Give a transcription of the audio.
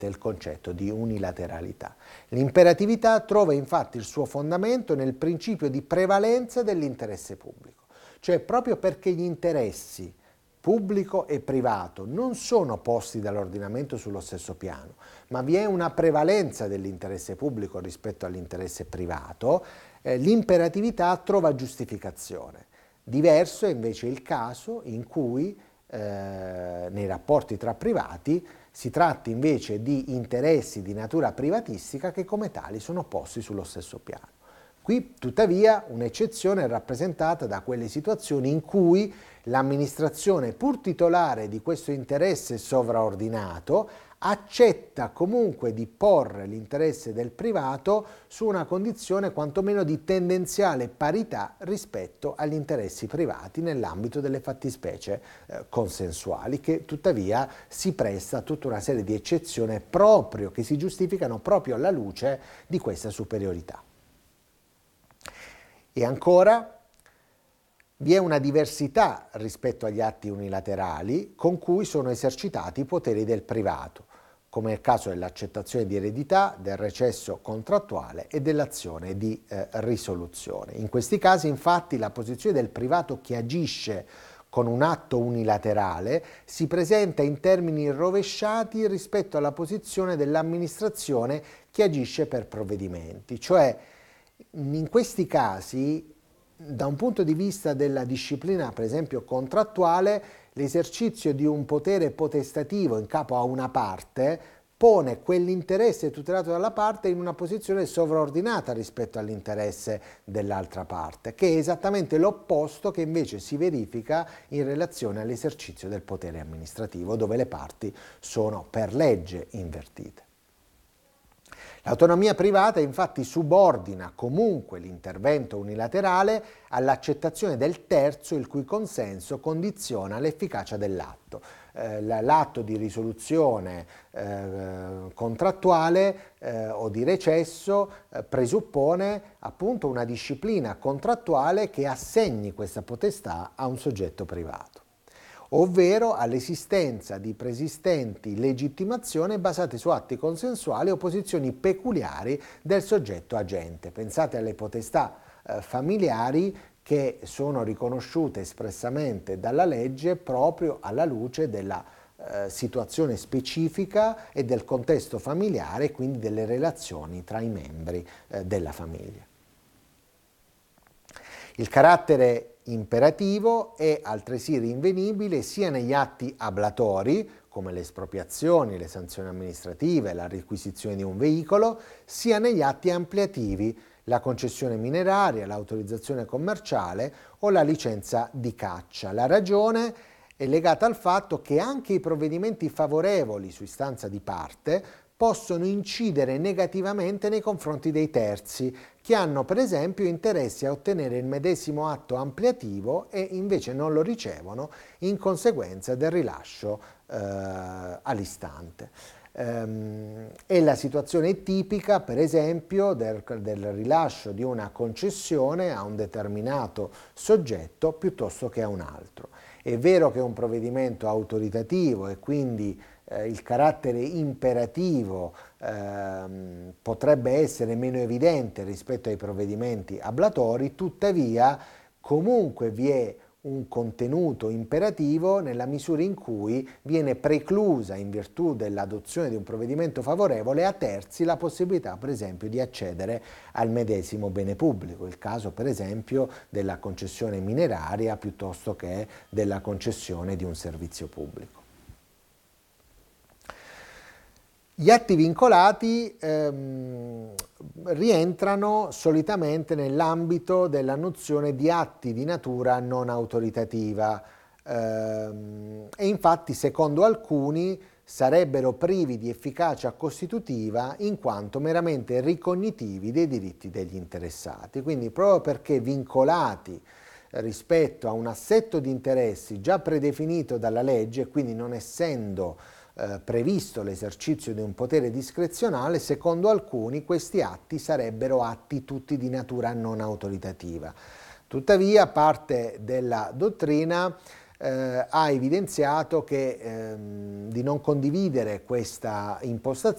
riflette il concetto di unilateralità. L'imperatività trova infatti il suo fondamento nel principio di prevalenza dell'interesse pubblico, cioè proprio perché gli interessi pubblico e privato non sono posti dall'ordinamento sullo stesso piano, ma vi è una prevalenza dell'interesse pubblico rispetto all'interesse privato, l'imperatività trova giustificazione. Diverso è invece il caso in cui nei rapporti tra privati si tratti invece di interessi di natura privatistica che come tali sono posti sullo stesso piano. Qui, tuttavia, un'eccezione è rappresentata da quelle situazioni in cui l'amministrazione, pur titolare di questo interesse sovraordinato, accetta comunque di porre l'interesse del privato su una condizione quantomeno di tendenziale parità rispetto agli interessi privati nell'ambito delle fattispecie consensuali, che tuttavia si presta a tutta una serie di eccezioni proprio che si giustificano proprio alla luce di questa superiorità. E ancora, vi è una diversità rispetto agli atti unilaterali con cui sono esercitati i poteri del privato, come è il caso dell'accettazione di eredità, del recesso contrattuale e dell'azione di risoluzione. In questi casi, infatti, la posizione del privato che agisce con un atto unilaterale si presenta in termini rovesciati rispetto alla posizione dell'amministrazione che agisce per provvedimenti, cioè in questi casi, da un punto di vista della disciplina, per esempio contrattuale, l'esercizio di un potere potestativo in capo a una parte pone quell'interesse tutelato dalla parte in una posizione sovraordinata rispetto all'interesse dell'altra parte, che è esattamente l'opposto che invece si verifica in relazione all'esercizio del potere amministrativo, dove le parti sono per legge invertite. L'autonomia privata infatti subordina comunque l'intervento unilaterale all'accettazione del terzo il cui consenso condiziona l'efficacia dell'atto. L'atto di risoluzione contrattuale o di recesso presuppone appunto una disciplina contrattuale che assegni questa potestà a un soggetto privato, ovvero all'esistenza di preesistenti legittimazioni basate su atti consensuali o posizioni peculiari del soggetto agente. Pensate alle potestà familiari che sono riconosciute espressamente dalla legge proprio alla luce della situazione specifica e del contesto familiare, quindi delle relazioni tra i membri della famiglia. Il carattere imperativo è altresì rinvenibile sia negli atti ablatori, come le espropriazioni, le sanzioni amministrative, la requisizione di un veicolo, sia negli atti ampliativi, la concessione mineraria, l'autorizzazione commerciale o la licenza di caccia. La ragione è legata al fatto che anche i provvedimenti favorevoli su istanza di parte possono incidere negativamente nei confronti dei terzi, che hanno per esempio interessi a ottenere il medesimo atto ampliativo e invece non lo ricevono in conseguenza del rilascio all'istante. È la situazione tipica, per esempio, del rilascio di una concessione a un determinato soggetto piuttosto che a un altro. È vero che è un provvedimento autoritativo e quindi il carattere imperativo potrebbe essere meno evidente rispetto ai provvedimenti ablatori, tuttavia comunque vi è un contenuto imperativo nella misura in cui viene preclusa, in virtù dell'adozione di un provvedimento favorevole, a terzi la possibilità, per esempio, di accedere al medesimo bene pubblico, il caso per esempio della concessione mineraria piuttosto che della concessione di un servizio pubblico. Gli atti vincolati rientrano solitamente nell'ambito della nozione di atti di natura non autoritativa e infatti secondo alcuni sarebbero privi di efficacia costitutiva in quanto meramente ricognitivi dei diritti degli interessati. Quindi proprio perché vincolati rispetto a un assetto di interessi già predefinito dalla legge, quindi non essendo previsto l'esercizio di un potere discrezionale, secondo alcuni questi atti sarebbero atti tutti di natura non autoritativa. Tuttavia parte della dottrina ha evidenziato di non condividere questa impostazione